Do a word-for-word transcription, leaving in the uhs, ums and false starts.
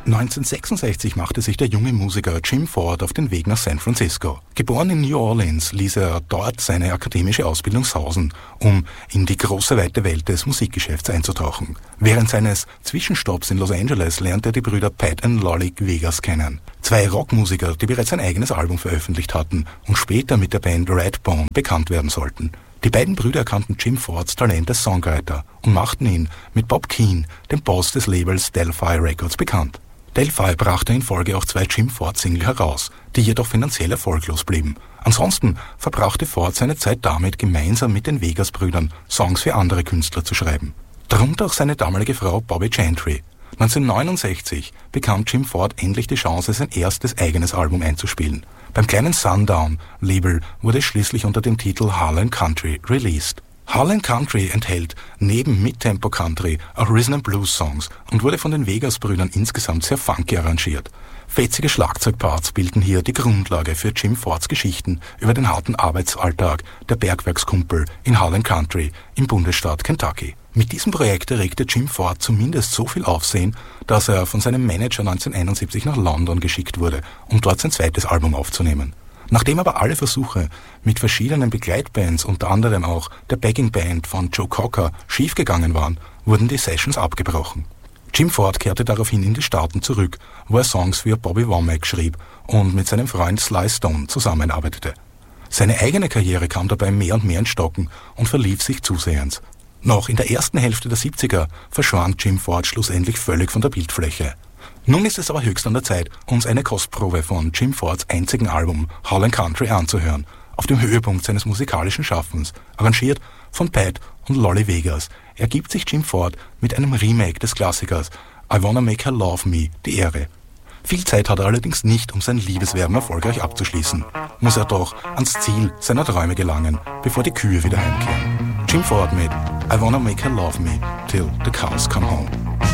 neunzehnhundertsechsundsechzig machte sich der junge Musiker Jim Ford auf den Weg nach San Francisco. Geboren in New Orleans, ließ er dort seine akademische Ausbildung sausen, um in die große weite Welt des Musikgeschäfts einzutauchen. Während seines Zwischenstopps in Los Angeles lernte er die Brüder Pat und Lolly Vegas kennen. Zwei Rockmusiker, die bereits ein eigenes Album veröffentlicht hatten und später mit der Band Redbone bekannt werden sollten. Die beiden Brüder erkannten Jim Fords Talent als Songwriter und machten ihn mit Bob Keane, dem Boss des Labels Del-Fi Records, bekannt. Del-Fi brachte in Folge auch zwei Jim Ford-Single heraus, die jedoch finanziell erfolglos blieben. Ansonsten verbrachte Ford seine Zeit damit, gemeinsam mit den Vegas-Brüdern Songs für andere Künstler zu schreiben. Darunter auch seine damalige Frau Bobby Gentry. neunzehnhundertneunundsechzig bekam Jim Ford endlich die Chance, sein erstes eigenes Album einzuspielen. Beim kleinen Sundown-Label wurde es schließlich unter dem Titel Harlan Country released. Harlan Country enthält neben Midtempo Country auch Rhythm and Blues Songs und wurde von den Vegas-Brüdern insgesamt sehr funky arrangiert. Fetzige Schlagzeugparts bilden hier die Grundlage für Jim Fords Geschichten über den harten Arbeitsalltag der Bergwerkskumpel in Harlan Country im Bundesstaat Kentucky. Mit diesem Projekt erregte Jim Ford zumindest so viel Aufsehen, dass er von seinem Manager neunzehnhunderteinundsiebzig nach London geschickt wurde, um dort sein zweites Album aufzunehmen. Nachdem aber alle Versuche mit verschiedenen Begleitbands, unter anderem auch der Backing Band von Joe Cocker, schiefgegangen waren, wurden die Sessions abgebrochen. Jim Ford kehrte daraufhin in die Staaten zurück, wo er Songs für Bobby Womack schrieb und mit seinem Freund Sly Stone zusammenarbeitete. Seine eigene Karriere kam dabei mehr und mehr ins Stocken und verlief sich zusehends. Noch in der ersten Hälfte der siebziger verschwand Jim Ford schlussendlich völlig von der Bildfläche. Nun ist es aber höchst an der Zeit, uns eine Kostprobe von Jim Fords einzigen Album Harlan Country anzuhören, auf dem Höhepunkt seines musikalischen Schaffens, arrangiert von Pat und Lolly Vegas, ergibt sich Jim Ford mit einem Remake des Klassikers I Wanna Make Her Love Me die Ehre. Viel Zeit hat er allerdings nicht, um sein Liebeswerben erfolgreich abzuschließen. Muss er doch ans Ziel seiner Träume gelangen, bevor die Kühe wieder heimkehren. Jim Ford mit I Wanna Make Her Love Me Till the Cows Come Home.